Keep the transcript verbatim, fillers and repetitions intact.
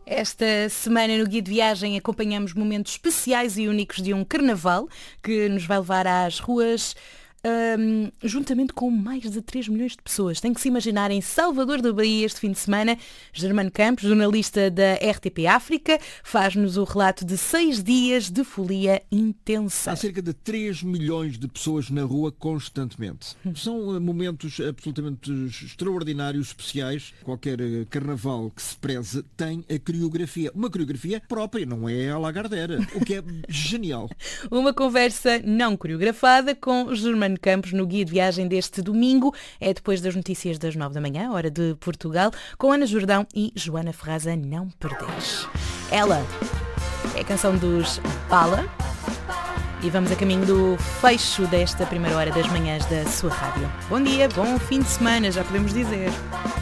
Esta semana no Guia de Viagem acompanhamos momentos especiais e únicos de um carnaval que nos vai levar às ruas um, juntamente com mais de três milhões de pessoas. Tem que se imaginar em Salvador da Bahia este fim de semana. Germano Campos, jornalista da R T P África, faz-nos o relato de seis dias de folia intensa. Há cerca de três milhões de pessoas na rua constantemente. São uh, momentos absolutamente extraordinários, especiais. Qualquer uh, carnaval que se preze tem a coreografia. Uma coreografia própria, não é a Lagardère, o que é genial. Uma conversa não coreografada com Germano Campos no Guia de Viagem deste domingo. É depois das notícias das nove da manhã, hora de Portugal, com Ana Jordão e Joana Ferraza. Não perdes. Ela é a canção dos Bala. E vamos a caminho do fecho desta primeira hora das manhãs da sua rádio. Bom dia, bom fim de semana, já podemos dizer.